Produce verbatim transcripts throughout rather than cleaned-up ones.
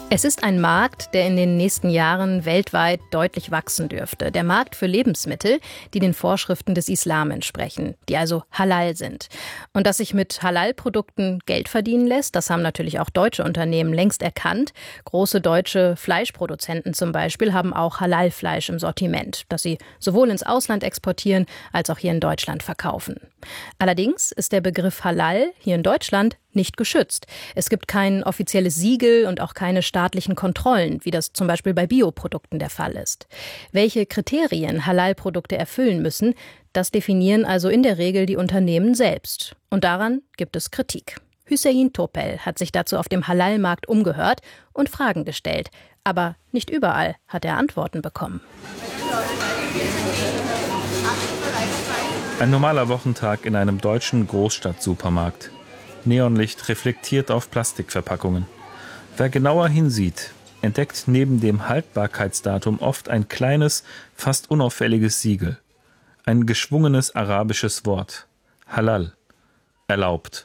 Es ist ein Markt, der in den nächsten Jahren weltweit deutlich wachsen dürfte. Der Markt für Lebensmittel, die den Vorschriften des Islam entsprechen, die also halal sind. Und dass sich mit Halal-Produkten Geld verdienen lässt, das haben natürlich auch deutsche Unternehmen längst erkannt. Große deutsche Fleischproduzenten zum Beispiel haben auch Halal-Fleisch im Sortiment, das sie sowohl ins Ausland exportieren als auch hier in Deutschland verkaufen. Allerdings ist der Begriff Halal hier in Deutschland nicht geschützt. Es gibt kein offizielles Siegel und auch keine staatlichen Kontrollen, wie das zum Beispiel bei Bioprodukten der Fall ist. Welche Kriterien Halal-Produkte erfüllen müssen, das definieren also in der Regel die Unternehmen selbst. Und daran gibt es Kritik. Hüseyin Topel hat sich dazu auf dem Halal-Markt umgehört und Fragen gestellt. Aber nicht überall hat er Antworten bekommen. Ein normaler Wochentag in einem deutschen Großstadtsupermarkt. Neonlicht reflektiert auf Plastikverpackungen. Wer genauer hinsieht, entdeckt neben dem Haltbarkeitsdatum oft ein kleines, fast unauffälliges Siegel. Ein geschwungenes arabisches Wort. Halal. Erlaubt.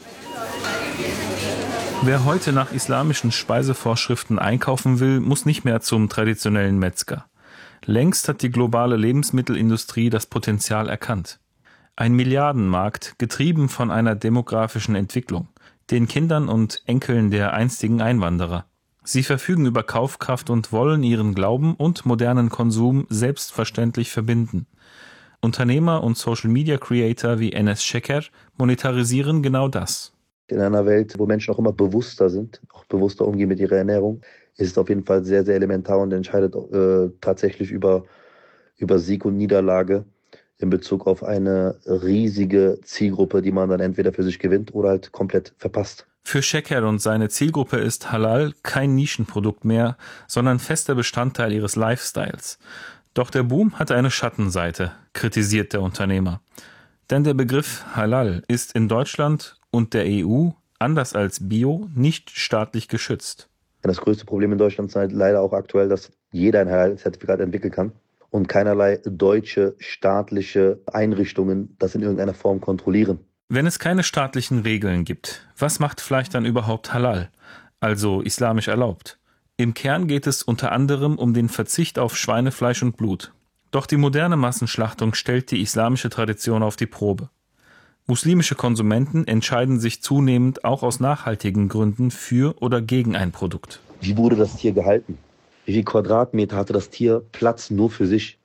Wer heute nach islamischen Speisevorschriften einkaufen will, muss nicht mehr zum traditionellen Metzger. Längst hat die globale Lebensmittelindustrie das Potenzial erkannt. Ein Milliardenmarkt, getrieben von einer demografischen Entwicklung, den Kindern und Enkeln der einstigen Einwanderer. Sie verfügen über Kaufkraft und wollen ihren Glauben und modernen Konsum selbstverständlich verbinden. Unternehmer und Social-Media-Creator wie Enes Şeker monetarisieren genau das. In einer Welt, wo Menschen auch immer bewusster sind, auch bewusster umgehen mit ihrer Ernährung, ist es auf jeden Fall sehr, sehr elementar und entscheidet äh, tatsächlich über, über Sieg und Niederlage in Bezug auf eine riesige Zielgruppe, die man dann entweder für sich gewinnt oder halt komplett verpasst. Für Şeker und seine Zielgruppe ist Halal kein Nischenprodukt mehr, sondern fester Bestandteil ihres Lifestyles. Doch der Boom hat eine Schattenseite, kritisiert der Unternehmer. Denn der Begriff Halal ist in Deutschland und der E U, anders als Bio, nicht staatlich geschützt. Das größte Problem in Deutschland ist halt leider auch aktuell, dass jeder ein Halal-Zertifikat entwickeln kann und keinerlei deutsche staatliche Einrichtungen das in irgendeiner Form kontrollieren. Wenn es keine staatlichen Regeln gibt, was macht Fleisch dann überhaupt halal, also islamisch erlaubt? Im Kern geht es unter anderem um den Verzicht auf Schweinefleisch und Blut. Doch die moderne Massenschlachtung stellt die islamische Tradition auf die Probe. Muslimische Konsumenten entscheiden sich zunehmend auch aus nachhaltigen Gründen für oder gegen ein Produkt. Wie wurde das Tier gehalten? Wie viel Quadratmeter hatte das Tier Platz nur für sich?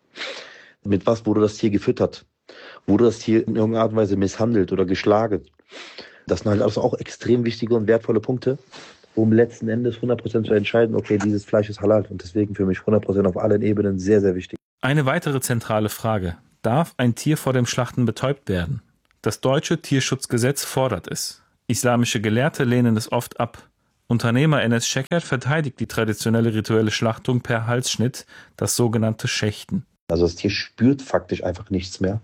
Mit was wurde das Tier gefüttert? Wurde das Tier in irgendeiner Art und Weise misshandelt oder geschlagen? Das sind halt also auch extrem wichtige und wertvolle Punkte, um letzten Endes hundert Prozent zu entscheiden, okay, dieses Fleisch ist halal. Und deswegen für mich hundert Prozent auf allen Ebenen sehr, sehr wichtig. Eine weitere zentrale Frage. Darf ein Tier vor dem Schlachten betäubt werden? Das deutsche Tierschutzgesetz fordert es. Islamische Gelehrte lehnen es oft ab. Unternehmer Enes Şeker verteidigt die traditionelle rituelle Schlachtung per Halsschnitt, das sogenannte Schächten. Also das Tier spürt faktisch einfach nichts mehr.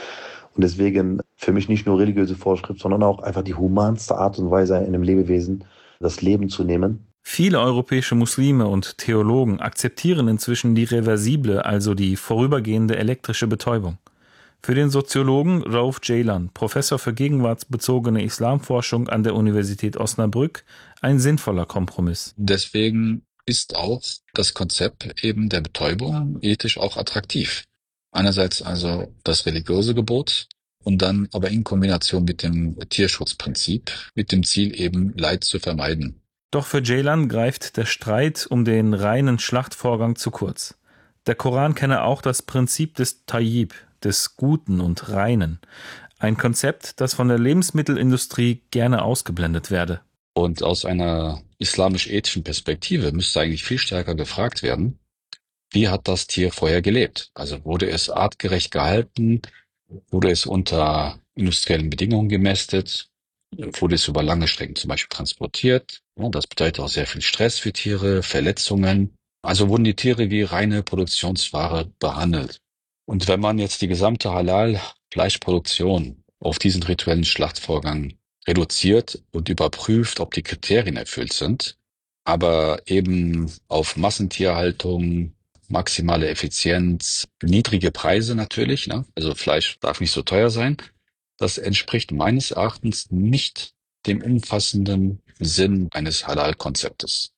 Und deswegen für mich nicht nur religiöse Vorschrift, sondern auch einfach die humanste Art und Weise, einem Lebewesen das Leben zu nehmen. Viele europäische Muslime und Theologen akzeptieren inzwischen die reversible, also die vorübergehende elektrische Betäubung. Für den Soziologen Rauf Ceylan, Professor für gegenwartsbezogene Islamforschung an der Universität Osnabrück, ein sinnvoller Kompromiss. Deswegen ist auch das Konzept eben der Betäubung ethisch auch attraktiv. Einerseits also das religiöse Gebot und dann aber in Kombination mit dem Tierschutzprinzip, mit dem Ziel eben Leid zu vermeiden. Doch für Ceylan greift der Streit um den reinen Schlachtvorgang zu kurz. Der Koran kenne auch das Prinzip des Tayyib, des Guten und Reinen. Ein Konzept, das von der Lebensmittelindustrie gerne ausgeblendet werde. Und aus einer islamisch-ethischen Perspektive müsste eigentlich viel stärker gefragt werden, wie hat das Tier vorher gelebt? Also wurde es artgerecht gehalten? Wurde es unter industriellen Bedingungen gemästet? Wurde es über lange Strecken zum Beispiel transportiert? Ja, das bedeutet auch sehr viel Stress für Tiere, Verletzungen. Also wurden die Tiere wie reine Produktionsware behandelt. Und wenn man jetzt die gesamte Halal-Fleischproduktion auf diesen rituellen Schlachtvorgang reduziert und überprüft, ob die Kriterien erfüllt sind, aber eben auf Massentierhaltung, maximale Effizienz, niedrige Preise natürlich, ne? Also Fleisch darf nicht so teuer sein, das entspricht meines Erachtens nicht dem umfassenden Sinn eines Halal-Konzeptes.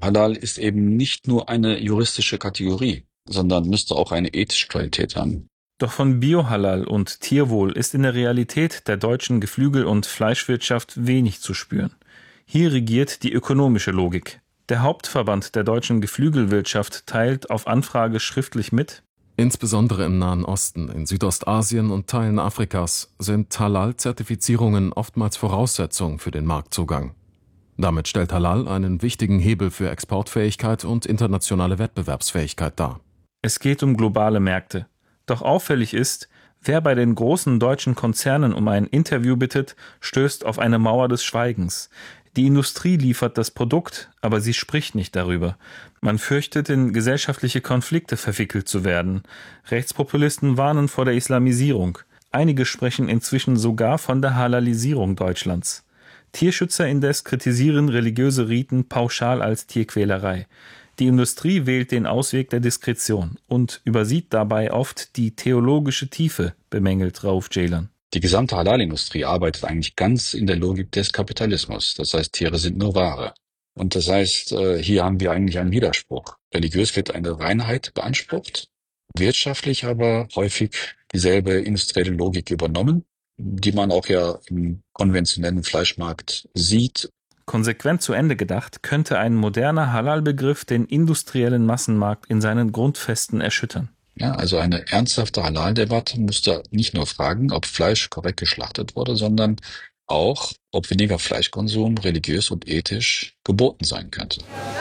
Halal ist eben nicht nur eine juristische Kategorie, sondern müsste auch eine ethische Qualität haben. Doch von Biohalal und Tierwohl ist in der Realität der deutschen Geflügel- und Fleischwirtschaft wenig zu spüren. Hier regiert die ökonomische Logik. Der Hauptverband der deutschen Geflügelwirtschaft teilt auf Anfrage schriftlich mit: Insbesondere im Nahen Osten, in Südostasien und Teilen Afrikas sind Halal-Zertifizierungen oftmals Voraussetzung für den Marktzugang. Damit stellt Halal einen wichtigen Hebel für Exportfähigkeit und internationale Wettbewerbsfähigkeit dar. Es geht um globale Märkte. Doch auffällig ist, wer bei den großen deutschen Konzernen um ein Interview bittet, stößt auf eine Mauer des Schweigens. Die Industrie liefert das Produkt, aber sie spricht nicht darüber. Man fürchtet, in gesellschaftliche Konflikte verwickelt zu werden. Rechtspopulisten warnen vor der Islamisierung. Einige sprechen inzwischen sogar von der Halalisierung Deutschlands. Tierschützer indes kritisieren religiöse Riten pauschal als Tierquälerei. Die Industrie wählt den Ausweg der Diskretion und übersieht dabei oft die theologische Tiefe, bemängelt Rauf Ceylan. Die gesamte Halal-Industrie arbeitet eigentlich ganz in der Logik des Kapitalismus. Das heißt, Tiere sind nur Ware. Und das heißt, hier haben wir eigentlich einen Widerspruch. Religiös wird eine Reinheit beansprucht, wirtschaftlich aber häufig dieselbe industrielle Logik übernommen, die man auch ja im konventionellen Fleischmarkt sieht. Konsequent zu Ende gedacht, könnte ein moderner Halal-Begriff den industriellen Massenmarkt in seinen Grundfesten erschüttern. Ja, also eine ernsthafte Halal-Debatte müsste nicht nur fragen, ob Fleisch korrekt geschlachtet wurde, sondern auch, ob weniger Fleischkonsum religiös und ethisch geboten sein könnte.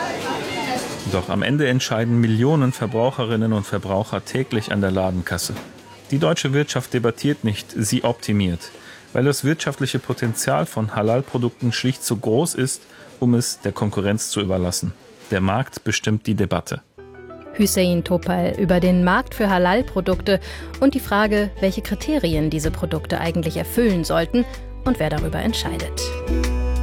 Doch am Ende entscheiden Millionen Verbraucherinnen und Verbraucher täglich an der Ladenkasse. Die deutsche Wirtschaft debattiert nicht, sie optimiert, weil das wirtschaftliche Potenzial von Halal-Produkten schlicht zu groß ist, um es der Konkurrenz zu überlassen. Der Markt bestimmt die Debatte. Hüseyin Topal über den Markt für Halal-Produkte und die Frage, welche Kriterien diese Produkte eigentlich erfüllen sollten und wer darüber entscheidet.